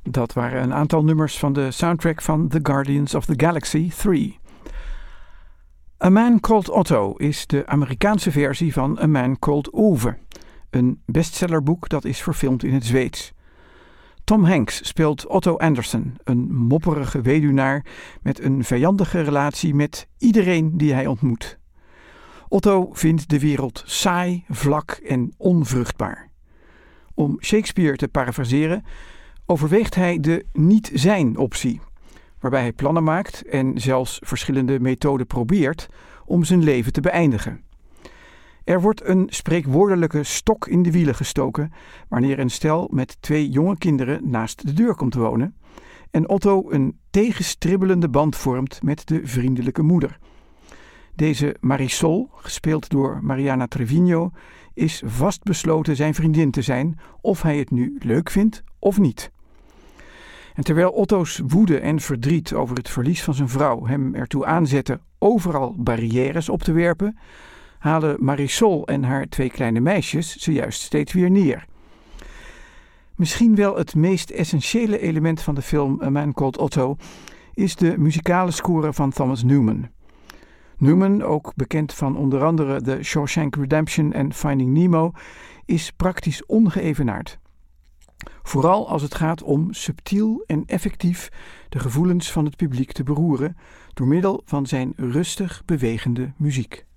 Dat waren een aantal nummers van de soundtrack van The Guardians of the Galaxy 3. A Man Called Otto is de Amerikaanse versie van A Man Called Ove, een bestsellerboek dat is verfilmd in het Zweeds. Tom Hanks speelt Otto Anderson, een mopperige weduwnaar met een vijandige relatie met iedereen die hij ontmoet. Otto vindt de wereld saai, vlak en onvruchtbaar. Om Shakespeare te parafraseren, overweegt hij de niet-zijn-optie, waarbij hij plannen maakt en zelfs verschillende methoden probeert om zijn leven te beëindigen. Er wordt een spreekwoordelijke stok in de wielen gestoken wanneer een stel met 2 jonge kinderen naast de deur komt wonen en Otto een tegenstribbelende band vormt met de vriendelijke moeder. Deze Marisol, gespeeld door Mariana Treviño, is vastbesloten zijn vriendin te zijn, of hij het nu leuk vindt of niet. En terwijl Otto's woede en verdriet over het verlies van zijn vrouw hem ertoe aanzetten overal barrières op te werpen, halen Marisol en haar 2 kleine meisjes ze juist steeds weer neer. Misschien wel het meest essentiële element van de film A Man Called Otto is de muzikale score van Thomas Newman. Newman, ook bekend van onder andere The Shawshank Redemption en Finding Nemo, is praktisch ongeëvenaard. Vooral als het gaat om subtiel en effectief de gevoelens van het publiek te beroeren door middel van zijn rustig bewegende muziek.